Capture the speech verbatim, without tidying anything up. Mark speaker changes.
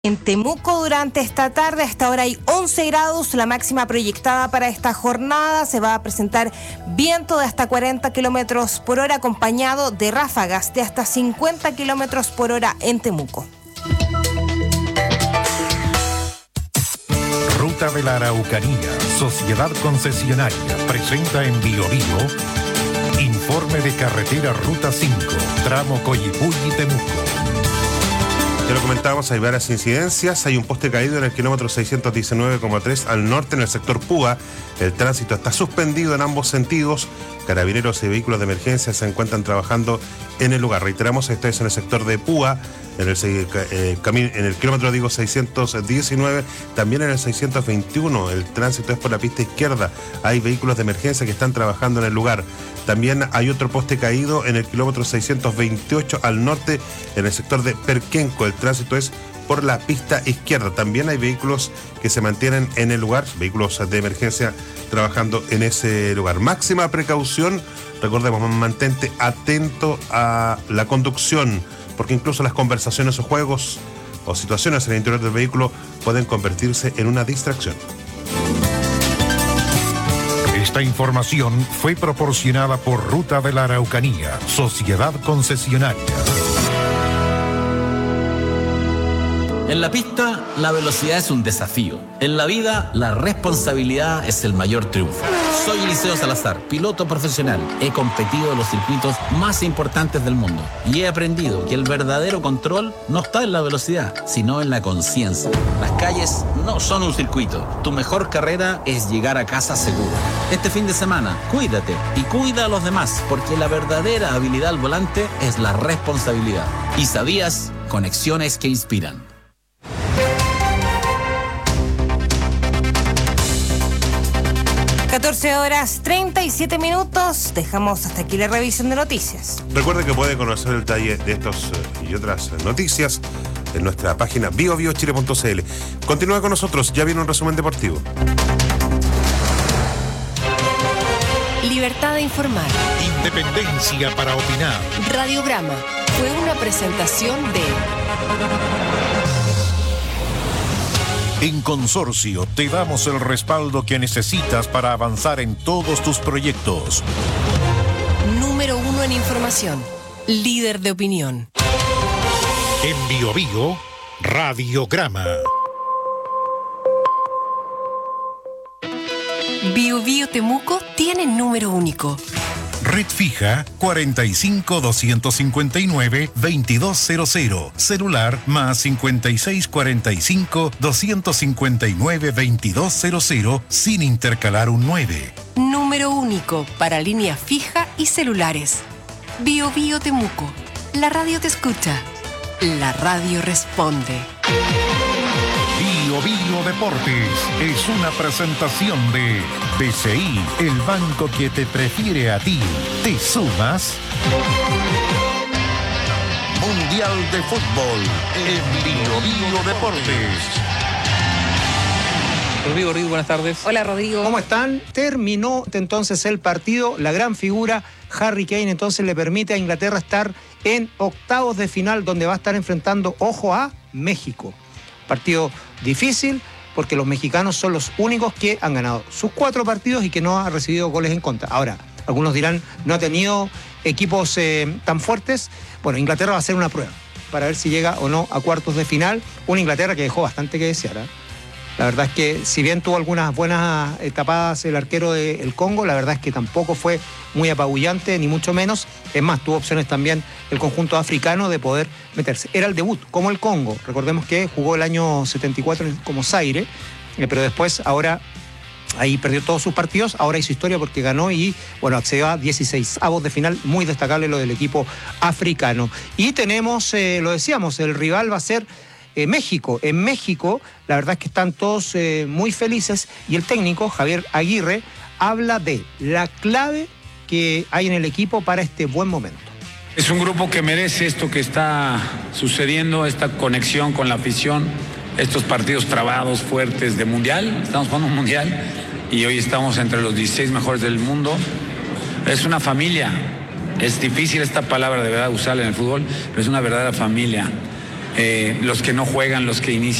Speaker 1: En Temuco durante esta tarde, hasta ahora hay once grados, la máxima proyectada para esta jornada. Se va a presentar viento de hasta cuarenta kilómetros por hora acompañado de ráfagas de hasta cincuenta kilómetros por hora en Temuco.
Speaker 2: Ruta de la Araucanía, Sociedad Concesionaria, presenta en Bio Bio informe de carretera Ruta cinco, tramo Coyipulli-Temuco.
Speaker 3: Ya lo comentábamos, hay varias incidencias. Hay un poste caído en el kilómetro seiscientos diecinueve coma tres al norte, en el sector Púa. El tránsito está suspendido en ambos sentidos. Carabineros y vehículos de emergencia se encuentran trabajando en el lugar. Reiteramos, esto es en el sector de Púa, en el, eh, en el kilómetro digo seiscientos diecinueve, también en el seiscientos veintiuno. El tránsito es por la pista izquierda. Hay vehículos de emergencia que están trabajando en el lugar. También hay otro poste caído en el kilómetro seiscientos veintiocho al norte, en el sector de Perquenco. El tránsito es por la pista izquierda. También hay vehículos que se mantienen en el lugar, vehículos de emergencia trabajando en ese lugar. Máxima precaución, recordemos, mantente atento a la conducción, porque incluso las conversaciones o juegos o situaciones en el interior del vehículo pueden convertirse en una distracción.
Speaker 2: Esta información fue proporcionada por Ruta de la Araucanía, Sociedad Concesionaria.
Speaker 4: En la pista, la velocidad es un desafío. En la vida, la responsabilidad es el mayor triunfo. Soy Eliseo Salazar, piloto profesional. He competido en los circuitos más importantes del mundo y he aprendido que el verdadero control no está en la velocidad, sino en la conciencia. Las calles no son un circuito. Tu mejor carrera es llegar a casa seguro. Este fin de semana, cuídate y cuida a los demás, porque la verdadera habilidad al volante es la responsabilidad. ¿Y sabías? Conexiones que inspiran.
Speaker 1: catorce horas treinta y siete minutos. Dejamos hasta aquí la revisión de noticias.
Speaker 3: Recuerde que puede conocer el detalle de estos y otras noticias en nuestra página bio bio chile punto c l. Continúa con nosotros, ya viene un resumen deportivo.
Speaker 5: Libertad de informar.
Speaker 2: Independencia para opinar.
Speaker 5: Radiograma fue una presentación de...
Speaker 2: En Consorcio te damos el respaldo que necesitas para avanzar en todos tus proyectos.
Speaker 5: Número uno en información. Líder de opinión.
Speaker 2: En Bio Bio, Radiograma.
Speaker 5: Bio Bio Temuco tiene número único.
Speaker 2: Red fija cuarenta y cinco, doscientos cincuenta y nueve, veintidós cero cero. Celular más cincuenta y seis, cuarenta y cinco, doscientos cincuenta y nueve, veintidós cero cero sin intercalar un nueve.
Speaker 5: Número único para línea fija y celulares. Bio Bio Temuco. La radio te escucha. La radio responde.
Speaker 2: Bio Bio Deportes es una presentación de B C I, el banco que te prefiere a ti. ¿Te sumas? Mundial de Fútbol en Bio Bio Deportes.
Speaker 6: Rodrigo, Rodrigo, buenas tardes.
Speaker 7: Hola, Rodrigo.
Speaker 8: ¿Cómo están? Terminó entonces el partido. La gran figura, Harry Kane, entonces le permite a Inglaterra estar en octavos de final, donde va a estar enfrentando, ojo, a México. Partido difícil, porque los mexicanos son los únicos que han ganado sus cuatro partidos y que no han recibido goles en contra. Ahora, algunos dirán, no ha tenido equipos eh, tan fuertes. Bueno, Inglaterra va a hacer una prueba para ver si llega o no a cuartos de final. Una Inglaterra que dejó bastante que desear, ¿eh? La verdad es que si bien tuvo algunas buenas tapadas el arquero del Congo, la verdad es que tampoco fue muy apabullante, ni mucho menos. Es más, tuvo opciones también el conjunto africano de poder meterse. Era el debut, como el Congo. Recordemos que jugó el año setenta y cuatro como Zaire, eh, pero después, ahora, ahí perdió todos sus partidos. Ahora hizo historia porque ganó y, bueno, accedió a dieciséis avos de final. Muy destacable lo del equipo africano. Y tenemos, eh, lo decíamos, el rival va a ser... Eh, México. En México, la verdad es que están todos eh, muy felices y el técnico, Javier Aguirre, habla de la clave que hay en el equipo para este buen momento.
Speaker 9: Es un grupo que merece esto que está sucediendo, esta conexión con la afición, estos partidos trabados, fuertes de mundial. Estamos jugando un mundial y hoy estamos entre los dieciséis mejores del mundo. Es una familia. Es difícil esta palabra de verdad usarla en el fútbol, pero es una verdadera familia. eh, los que no juegan, los que inician.